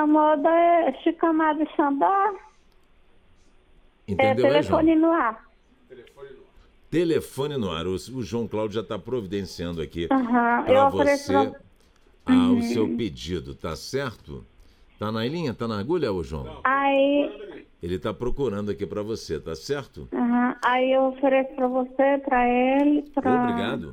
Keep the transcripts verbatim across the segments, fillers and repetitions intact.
incomoda é chicamar de Xandá. Entendeu, é, telefone é, no ar. Telefone no ar. O, o João Cláudio já está providenciando aqui Uhum, para você pra... ah, uhum. o seu pedido, tá certo? Tá na linha? Tá na agulha, ô João? Não, aí... Ele está procurando aqui para você, tá certo? Uhum, aí eu ofereço para você, para ele, para... Obrigado.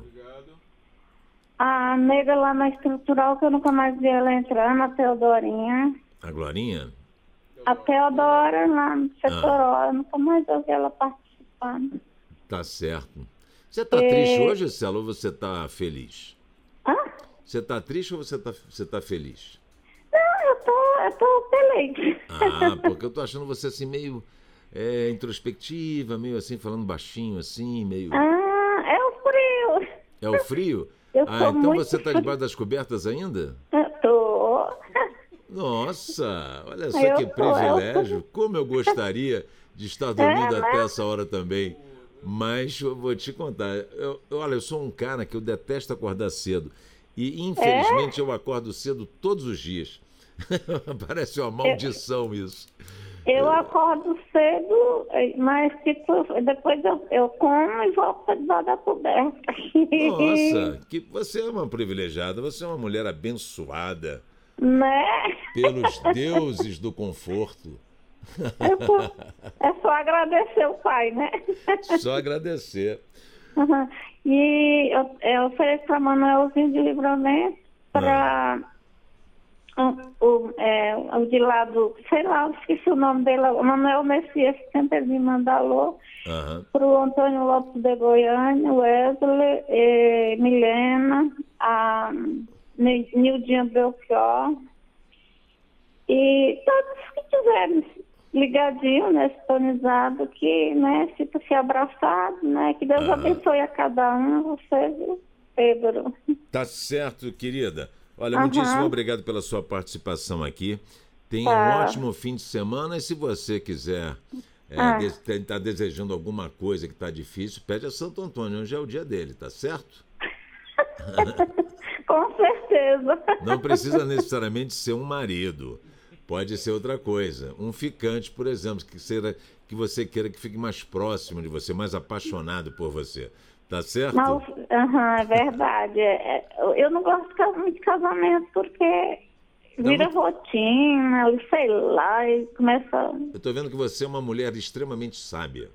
A nega lá na estrutural, que eu nunca mais vi ela entrando, a Teodorinha. A Glorinha? A Teodora lá no setor, Ah. eu nunca mais ouvi ela participando. Tá certo. Você tá e... triste hoje, Célia, ou você tá feliz? Hã? Você tá triste ou você tá, você tá feliz? Não, eu tô, eu tô feliz. Ah, porque eu tô achando você assim meio é, introspectiva, meio assim, falando baixinho assim, meio... Ah, é o frio. É o frio? Eu ah, então muito você tá debaixo das cobertas ainda? Eu tô. Nossa, olha só eu que tô, privilégio. eu tô... Como eu gostaria de estar dormindo é, até né? essa hora também. Mas eu vou te contar. Eu, eu, olha, eu sou um cara que eu detesto acordar cedo. E, infelizmente, é? eu acordo cedo todos os dias. Parece uma maldição eu, isso. Eu acordo cedo, mas tipo, depois eu, eu como e volto para debaixo da coberta. Nossa, que você é uma privilegiada. Você é uma mulher abençoada. Né? Pelos deuses do conforto. É só, é só agradecer o pai, né? Só agradecer. Uhum. E eu, eu ofereço para Manuelzinho de Livramento, para ah. o, o, é, o de lá do, sei lá, esqueci o nome dele, o Manuel Messias, que sempre me manda alô, uhum. para o Antônio Lopes de Goiânia, Wesley, eh, Milena, a Nildinha Belchior, e todos que tiverem ligadinho, né, sintonizado, que, né, sinta-se abraçado, né, que Deus ah. abençoe a cada um, você, Pedro. Tá certo, querida. Olha, uhum. muitíssimo obrigado pela sua participação aqui. Tenha tá. um ótimo fim de semana e se você quiser é, ah. de, tá desejando alguma coisa que tá difícil, pede a Santo Antônio, hoje é o dia dele, tá certo? Com certeza. Não precisa necessariamente ser um marido. Pode ser outra coisa. Um ficante, por exemplo, que, seja, que você queira que fique mais próximo de você, mais apaixonado por você. Tá certo? Não, uhum, é verdade. É, eu não gosto muito de casamento porque vira muito... rotina, sei lá, e começa... Eu tô vendo que você é uma mulher extremamente sábia.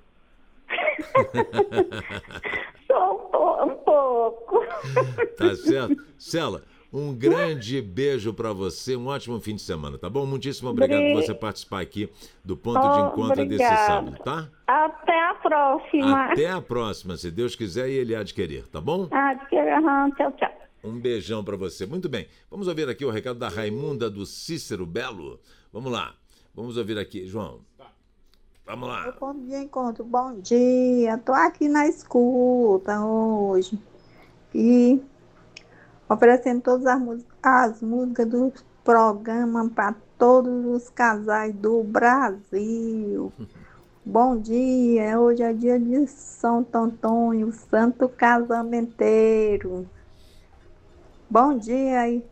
Sou um, um pouco. Tá certo? Célia, um grande beijo para você, um ótimo fim de semana, tá bom? Muitíssimo obrigado Bri... por você participar aqui do Ponto oh, de Encontro obrigado. Desse sábado, tá? Até a próxima. Até a próxima, se Deus quiser e Ele há de querer, tá bom? Há de querer, uhum. Tchau, tchau. Um beijão para você. Muito bem, vamos ouvir aqui o recado da Raimunda do Cícero Belo. Vamos lá, vamos ouvir aqui, João. Vamos lá. Meu ponto de encontro, bom dia. Tô aqui na escuta hoje. E oferecendo todas as, músicas, as músicas do programa para todos os casais do Brasil. Bom dia, hoje é dia de São Antônio, santo casamenteiro. Bom dia e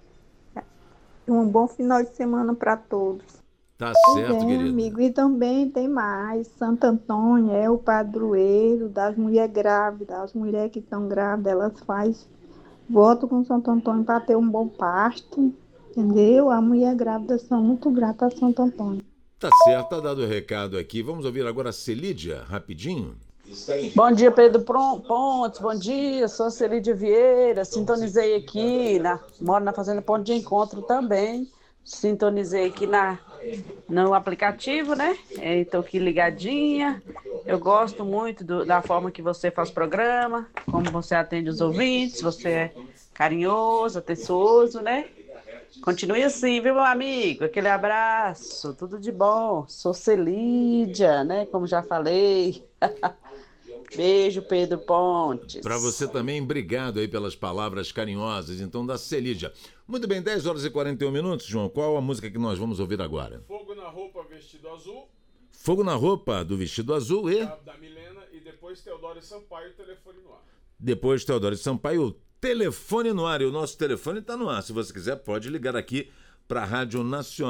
um bom final de semana para todos. Tá certo, é, querido. Amigo, e também tem mais. Santo Antônio é o padroeiro das mulheres grávidas. As mulheres que estão grávidas, elas fazem voto com Santo Antônio para ter um bom parto. Entendeu? As mulheres grávidas são muito gratas a Santo Antônio. Tá certo, tá dado o recado aqui. Vamos ouvir agora a Celídia, rapidinho. Bom dia, Pedro Pontes. Bom dia, sou a Celídia Vieira. Sintonizei aqui, na, moro na Fazenda Ponto de Encontro também. Sintonizei aqui na, no aplicativo, né? Estou aqui ligadinha. Eu gosto muito do, da forma que você faz programa, como você atende os ouvintes, você é carinhoso, atencioso, né? Continue assim, viu, meu amigo? Aquele abraço, tudo de bom. Sou Celídia, né? Como já falei. Beijo, Pedro Pontes. Para você também, obrigado aí pelas palavras carinhosas, então, da Celídia. Muito bem, dez horas e quarenta e um minutos, João. Qual a música que nós vamos ouvir agora? Fogo na Roupa, Vestido Azul. Fogo na Roupa, do Vestido Azul e... Da, da Milena, e depois Teodoro Sampaio, Telefone no Ar. Depois Teodoro Sampaio, Telefone no Ar. E o nosso telefone está no ar. Se você quiser, pode ligar aqui para a Rádio Nacional.